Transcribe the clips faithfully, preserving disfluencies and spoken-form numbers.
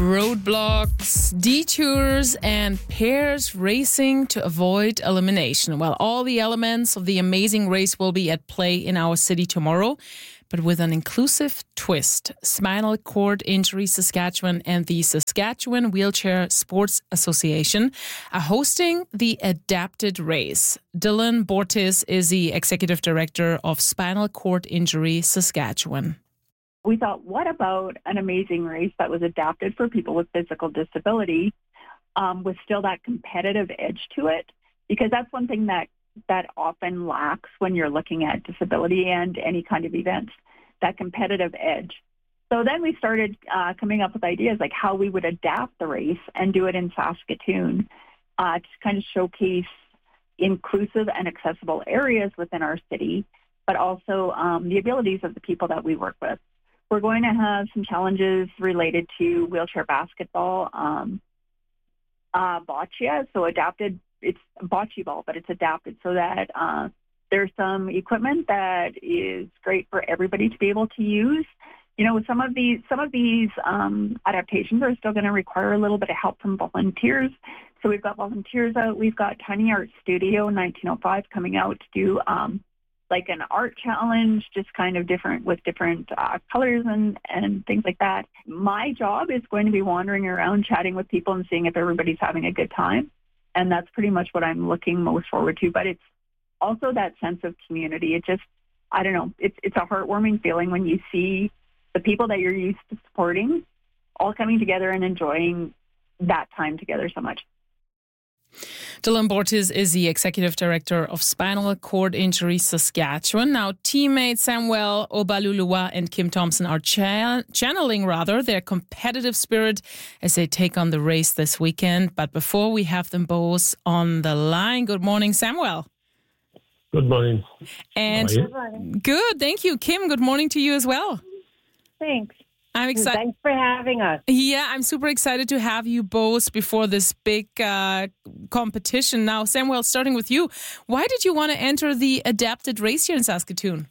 roadblocks, detours, and pairs racing to avoid elimination. Well, all the elements of the amazing race will be at play in our city tomorrow, but with an inclusive twist. Spinal Cord Injury Saskatchewan and the Saskatchewan Wheelchair Sports Association are hosting the Adapted Race. Dylan Bortis is the Executive Director of Spinal Cord Injury Saskatchewan. We thought, what about an amazing race that was adapted for people with physical disability um, with still that competitive edge to it? Because that's one thing that, that often lacks when you're looking at disability and any kind of events, that competitive edge. So then we started uh, coming up with ideas like how we would adapt the race and do it in Saskatoon uh, to kind of showcase inclusive and accessible areas within our city, but also um, the abilities of the people that we work with. We're going to have some challenges related to wheelchair basketball, um, uh, boccia, so adapted, it's bocce ball, but it's adapted so that uh, there's some equipment that is great for everybody to be able to use. You know, some of these, some of these um, adaptations are still going to require a little bit of help from volunteers. So we've got volunteers out. We've got Tiny Art Studio nineteen oh five coming out to do um, like an art challenge, just kind of different with different uh, colors and, and things like that. My job is going to be wandering around, chatting with people and seeing if everybody's having a good time. And that's pretty much what I'm looking most forward to. But it's also that sense of community. It just, I don't know, it's it's a heartwarming feeling when you see the people that you're used to supporting all coming together and enjoying that time together so much. Dylan Bortis is the Executive Director of Spinal Cord Injury Saskatchewan. Now, teammates Samuel Obalulua and Kim Thompson are cha- channeling rather their competitive spirit as they take on the race this weekend. But before we have them both on the line, good morning, Samuel. Good morning. And good morning. Good, thank you. Kim, good morning to you as well. Thanks. I'm excited. Thanks for having us. Yeah, I'm super excited to have you both before this big uh, competition. Now, Samuel, starting with you, why did you want to enter the adapted race here in Saskatoon?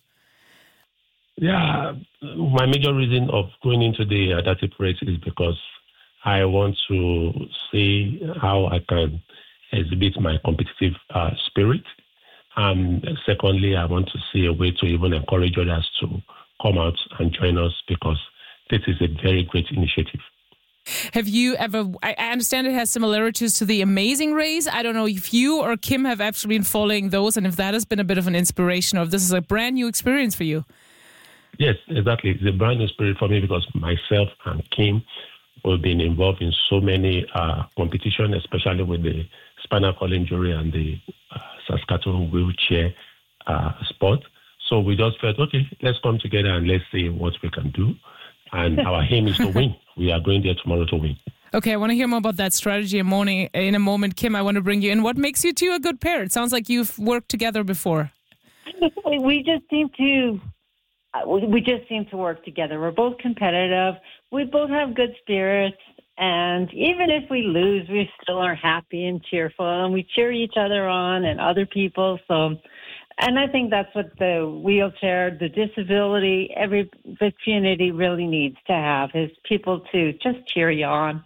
Yeah, my major reason of going into the adapted race is because I want to see how I can exhibit my competitive uh, spirit. And secondly, I want to see a way to even encourage others to come out and join us because this is a very great initiative. Have you ever, I understand it has similarities to the Amazing Race. I don't know if you or Kim have actually been following those and if that has been a bit of an inspiration or if this is a brand new experience for you. Yes, exactly. It's a brand new experience for me because myself and Kim have been involved in so many uh, competitions, especially with the spinal cord injury and the uh, Saskatchewan wheelchair uh, sport. So we just felt, okay, let's come together and let's see what we can do. And our aim is to win. We are going there tomorrow to win. Okay, I want to hear more about that strategy in, morning, in a moment. Kim, I want to bring you in. What makes you two a good pair? It sounds like you've worked together before. We just seem to, we just seem to work together. We're both competitive. We both have good spirits. And even if we lose, we still are happy and cheerful. And we cheer each other on and other people. So, and I think that's what the wheelchair, the disability, every the community really needs to have is people to just cheer you on.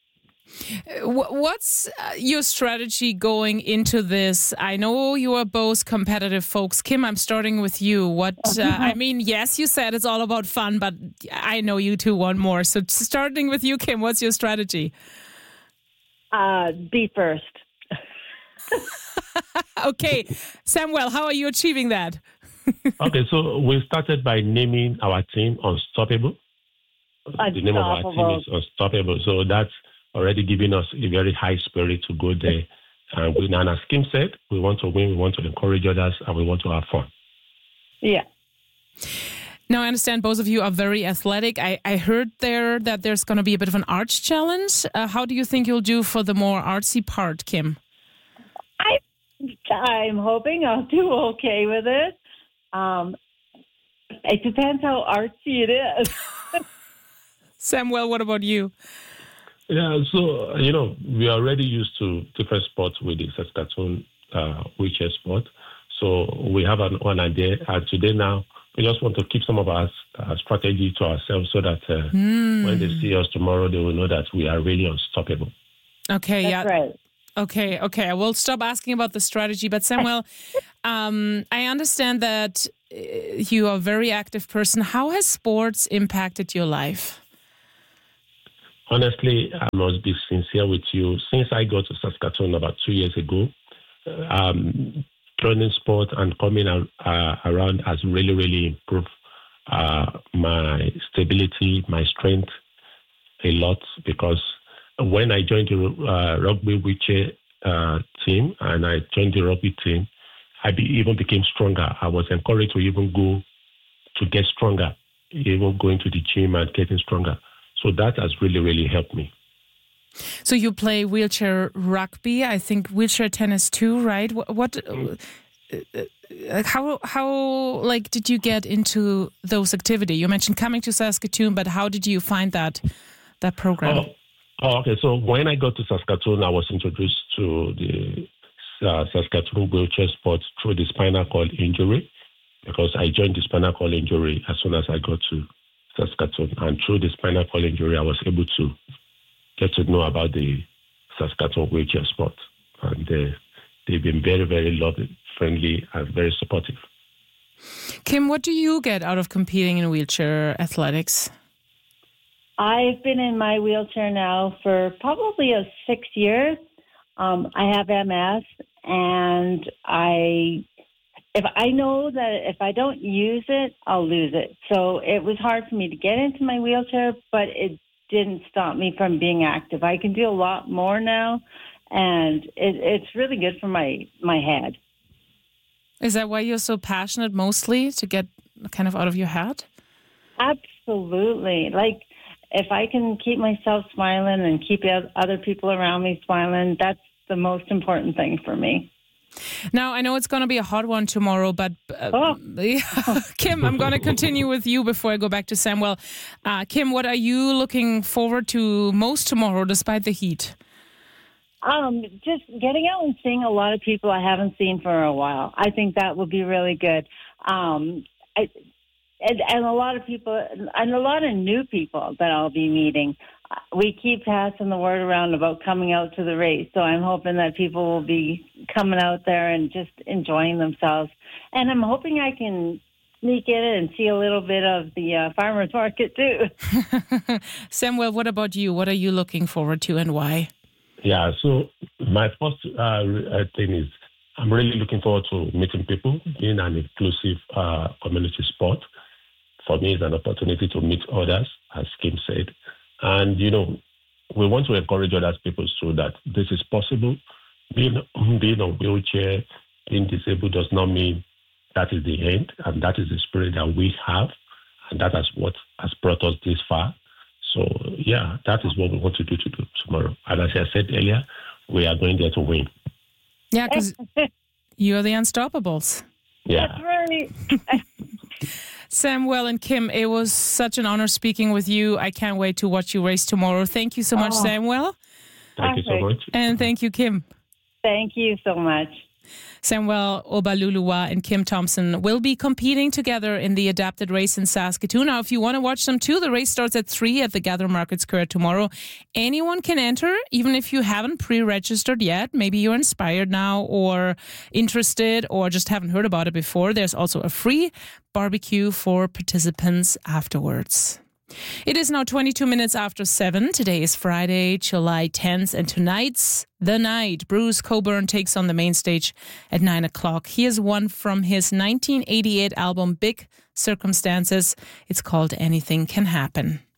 What's your strategy going into this? I know you are both competitive folks. Kim, I'm starting with you. What uh, I mean, yes, you said it's all about fun, but I know you two want more. So starting with you, Kim, what's your strategy? Uh, be first. Okay. Samuel, how are you achieving that? Okay, so we started by naming our team Unstoppable. Unstoppable. The name of our team is Unstoppable. So that's already giving us a very high spirit to go there and win. And as Kim said, we want to win, we want to encourage others, and we want to have fun. Yeah. Now, I understand both of you are very athletic. I, I heard there that there's going to be a bit of an arts challenge. Uh, how do you think you'll do for the more artsy part, Kim? I, I'm hoping I'll do okay with it. Um, it depends how artsy it is. Samuel, what about you? Yeah, so, you know, we are already used to different sports with the Saskatoon uh, wheelchair sport. So we have an, one idea. And today now, we just want to keep some of our, our strategy to ourselves so that uh, mm. when they see us tomorrow, they will know that we are really unstoppable. Okay, That's yeah. right. Okay, okay. I will stop asking about the strategy. But Samuel, um, I understand that you are a very active person. How has sports impacted your life? Honestly, I must be sincere with you. Since I got to Saskatoon about two years ago, um, joining sport and coming out, uh, around has really, really improved uh, my stability, my strength a lot. Because when I joined the uh, rugby wheelchair uh, team and I joined the rugby team, I be, even became stronger. I was encouraged to even go to get stronger, even going to the gym and getting stronger. So that has really, really helped me. So you play wheelchair rugby, I think wheelchair tennis too, right? What, what uh, how how like did you get into those activities? You mentioned coming to Saskatoon, but how did you find that that program? Oh, oh okay. So when I got to Saskatoon, I was introduced to the uh, Saskatoon wheelchair sport through the spinal cord injury, because I joined the spinal cord injury as soon as I got to Saskatoon, and through the spinal cord injury, I was able to get to know about the Saskatoon wheelchair sport. And uh, they've been very, very loving, friendly, and very supportive. Kim, what do you get out of competing in wheelchair athletics? I've been in my wheelchair now for probably a six years. Um, I have M S, and I, if I know that if I don't use it, I'll lose it. So it was hard for me to get into my wheelchair, but it didn't stop me from being active. I can do a lot more now, and it, it's really good for my, my head. Is that why you're so passionate mostly, to get kind of out of your head? Absolutely. Like, if I can keep myself smiling and keep other people around me smiling, that's the most important thing for me. Now, I know it's going to be a hot one tomorrow, but uh, oh. Kim, I'm going to continue with you before I go back to Samuel. Uh, Kim, what are you looking forward to most tomorrow, despite the heat? Um, just getting out and seeing a lot of people I haven't seen for a while. I think that would be really good. Um, I, and, and a lot of people, and a lot of new people that I'll be meeting. We keep passing the word around about coming out to the race, so I'm hoping that people will be coming out there and just enjoying themselves. And I'm hoping I can sneak in and see a little bit of the uh, farmers market too. Samuel, what about you? What are you looking forward to and why? Yeah, so my first uh, thing is I'm really looking forward to meeting people, being an inclusive uh, community sport. For me, it's an opportunity to meet others, as Kim said. And, you know, we want to encourage other people so that this is possible. Being, being on wheelchair, being disabled does not mean that is the end. And that is the spirit that we have. And that is what has brought us this far. So, yeah, that is what we want to do, to do tomorrow. And as I said earlier, we are going there to win. Yeah, because you're the Unstoppables. Yeah. That's right. Samuel and Kim, it was such an honor speaking with you. I can't wait to watch you race tomorrow. Thank you so much, oh. Samuel. Thank you so much. And thank you, Kim. Thank you so much. Samuel Obaluluwa and Kim Thompson will be competing together in the adapted race in Saskatoon. Now, if you want to watch them too, the race starts at three at the Gather Market Square tomorrow. Anyone can enter, even if you haven't pre-registered yet. Maybe you're inspired now or interested or just haven't heard about it before. There's also a free barbecue for participants afterwards. It is now twenty-two minutes after seven. Today is Friday, July tenth, and tonight's The Night. Bruce Cockburn takes on the main stage at nine o'clock. Here's one from his nineteen eighty-eight album, Big Circumstances. It's called Anything Can Happen.